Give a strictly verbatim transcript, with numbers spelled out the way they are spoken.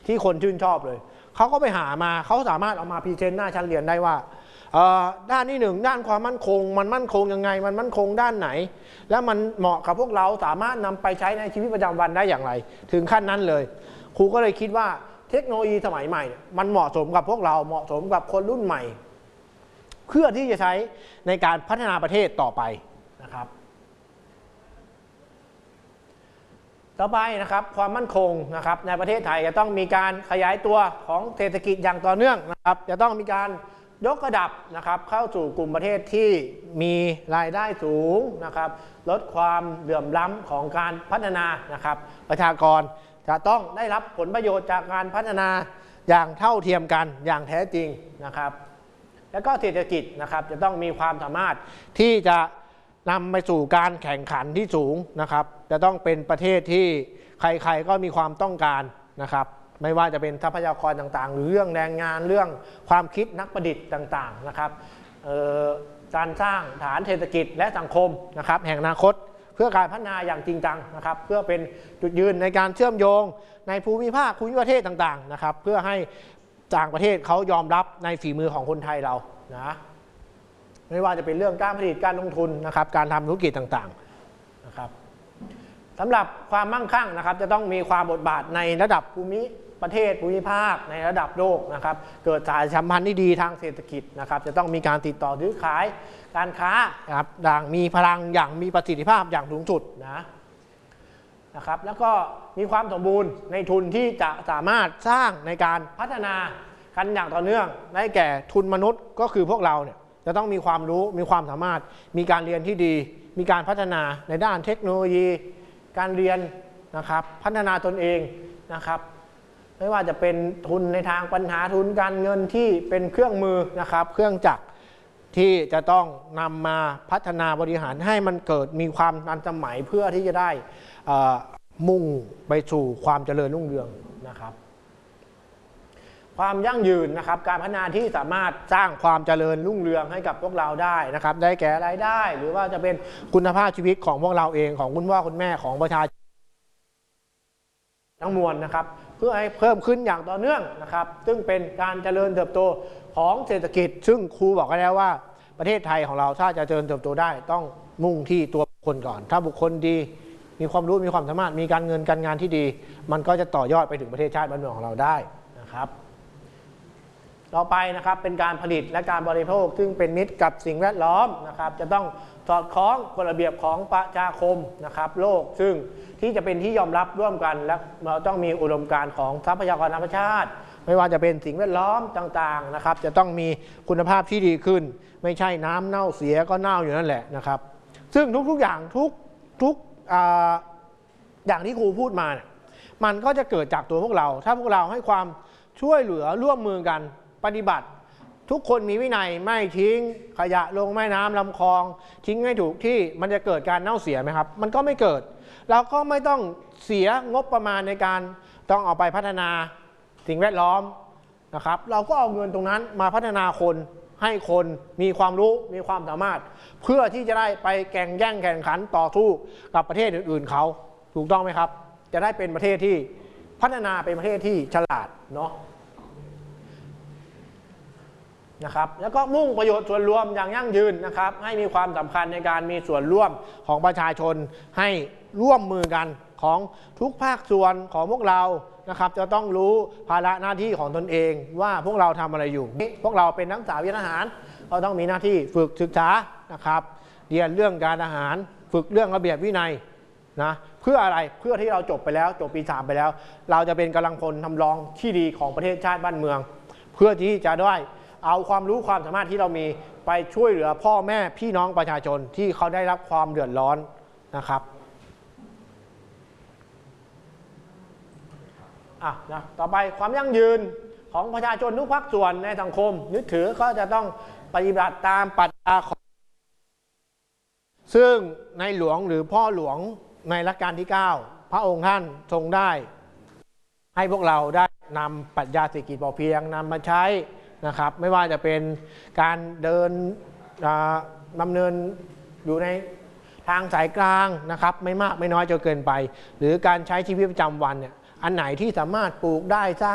ที่คนชื่นชอบเลยเขาก็ไปหามาเขาสามารถเอามาพรีเซนต์หน้าชั้นเรียนได้ว่าด้านที่หนึ่งด้านความมั่นคงมันมั่นคงยังไงมันมั่นคงด้านไหนแล้วมันเหมาะกับพวกเราสามารถนำไปใช้ในชีวิตประจำวันได้อย่างไรถึงขั้นนั้นเลยครูก็เลยคิดว่าเทคโนโลยีสมัยใหม่มันเหมาะสมกับพวกเราเหมาะสมกับคนรุ่นใหม่เพื่อที่จะใช้ในการพัฒนาประเทศต่อไปนะครับต่อไปนะครับความมั่นคงนะครับในประเทศไทยจะต้องมีการขยายตัวของเศรษฐกิจอย่างต่อเนื่องนะครับจะต้องมีการยกระดับนะครับเข้าสู่กลุ่มประเทศที่มีรายได้สูงนะครับลดความเหลื่อมล้ำของการพัฒนานะครับประชากรจะต้องได้รับผลประโยชน์จากการพัฒนาอย่างเท่าเทียมกันอย่างแท้จริงนะครับแล้วก็เศรษฐกิจนะครับจะต้องมีความสามารถที่จะนำไปสู่การแข่งขันที่สูงนะครับจะต้องเป็นประเทศที่ใครๆก็มีความต้องการนะครับไม่ว่าจะเป็นทรัพยากรต่างๆหรือเรื่องแรงงานเรื่องความคิดนักประดิษฐ์ต่างๆนะครับการสร้างฐานเศรษฐกิจและสังคมนะครับแห่งอนาคตเพื่อการพัฒนาอย่างจริงจังนะครับเพื่อเป็นจุดยืนในการเชื่อมโยงในภูมิภาคภูมิประเทศต่างๆนะครับเพื่อให้ต่างประเทศเขายอมรับในฝีมือของคนไทยเรานะไม่ว่าจะเป็นเรื่องการผลิตการลงทุนนะครับการทำธุรกิจต่างๆนะครับสำหรับความมั่งคั่งนะครับจะต้องมีความบทบาทในระดับภูมิประเทศภูมิภาคในระดับโลกนะครับเกิดสายสัมพันธ์ที่ดีทางเศรษฐกิจนะครับจะต้องมีการติดต่อซื้อขายการค้านะครับอย่างมีพลังอย่างมีประสิทธิภาพอย่างสูงสุดนะนะครับแล้วก็มีความสมบูรณ์ในทุนที่จะสามารถสร้างในการพัฒนากันอย่างต่อเนื่องได้แก่ทุนมนุษย์ก็คือพวกเราเนี่ยจะต้องมีความรู้มีความสามารถมีการเรียนที่ดีมีการพัฒนาในด้านเทคโนโลยีการเรียนนะครับพัฒนาตนเองนะครับไม่ว่าจะเป็นทุนในทางปัญหาทุนการเงินที่เป็นเครื่องมือนะครับเครื่องจักรที่จะต้องนำมาพัฒนาบริหารให้มันเกิดมีความทันสมัยเพื่อที่จะได้มุ่งไปสู่ความเจริญรุ่งเรืองนะครับความยั่งยืนนะครับการพัฒนาที่สามารถสร้างความเจริญรุ่งเรืองให้กับพวกเราได้นะครับได้แก่รายได้หรือว่าจะเป็นคุณภาพชีวิตของพวกเราเองของคุณพ่อคุณแม่ของประชาชนทั้งมวลนะครับเพื่อให้เพิ่มขึ้นอย่างต่อเนื่องนะครับซึ่งเป็นการเจริญเติบโตของเศรษฐกิจซึ่งครูบอกกันแล้วว่าประเทศไทยของเราถ้าจะเจริญเติบโตได้ต้องมุ่งที่ตัวบุคคลก่อนถ้าบุคคลดีมีความรู้มีความสามารถมีการเงินการงานที่ดีมันก็จะต่อยอดไปถึงประเทศชาติบ้านเมืองของเราได้นะครับต่อไปนะครับเป็นการผลิตและการบริโภคซึ่งเป็นมิตรกับสิ่งแวดล้อมนะครับจะต้องสอดคล้องกฎระเบียบของประชาคมนะครับโลกซึ่งที่จะเป็นที่ยอมรับร่วมกันและเราต้องมีอุดมการณ์ของทรัพยากรธรรมชาติไม่ว่าจะเป็นสิ่งแวดล้อมต่างๆนะครับจะต้องมีคุณภาพที่ดีขึ้นไม่ใช่น้ำเน่าเสียก็เน่าอยู่นั่นแหละนะครับซึ่งทุกๆอย่างทุกทุกอย่างที่ครูพูดมามันก็จะเกิดจากตัวพวกเราถ้าพวกเราให้ความช่วยเหลือร่วมมือกันปฏิบัติทุกคนมีวินัยไม่ทิ้งขยะลงแม่น้ำลำคลองทิ้งให้ถูกที่มันจะเกิดการเน่าเสียไหมครับมันก็ไม่เกิดเราก็ไม่ต้องเสียงบประมาณในการต้องเอาไปพัฒนาสิ่งแวดล้อมนะครับเราก็เอาเงินตรงนั้นมาพัฒนาคนให้คนมีความรู้มีความสามารถเพื่อที่จะได้ไปแข่งแย่งแข่งขันต่อสู้กับประเทศอื่นๆเขาถูกต้องไหมครับจะได้เป็นประเทศที่พัฒนาเป็นประเทศที่ฉลาดเนาะนะครับแล้วก็มุ่งประโยชน์ส่วนรวมอย่างยั่งยืนนะครับให้มีความสำคัญในการมีส่วนร่วมของประชาชนให้ร่วมมือกันของทุกภาคส่วนของพวกเรานะครับจะต้องรู้ภาระหน้าที่ของตนเองว่าพวกเราทำอะไรอยู่พวกเราเป็นนักศึกษาวิทยาทหารเราต้องมีหน้าที่ฝึกศึกษานะครับเรียนเรื่องการทหารฝึกเรื่องระเบียบวินัยนะเพื่ออะไรเพื่อที่เราจบไปแล้วจบปีสามไปแล้วเราจะเป็นกำลังพลทำรองที่ดีของประเทศชาติบ้านเมืองเพื่อที่จะได้เอาความรู้ความสามารถที่เรามีไปช่วยเหลือพ่อแม่พี่น้องประชาชนที่เขาได้รับความเดือดร้อนนะครับอ่ะนะต่อไปความยั่งยืนของประชาชนทุกภาคส่วนในสังคมยึดถือก็จะต้องปฏิบัติตามปรัชญาของซึ่งในหลวงหรือพ่อหลวงในรัชกาลที่เก้าพระองค์ท่านทรงได้ให้พวกเราได้นำปรัชญาเศรษฐกิจพอเพียงนำมาใช้นะครับไม่ว่าจะเป็นการเดินดำเนินอยู่ในทางสายกลางนะครับไม่มากไม่น้อยจนเกินไปหรือการใช้ชีวิตประจำวันเนี่ยอันไหนที่สามารถปลูกได้สร้าง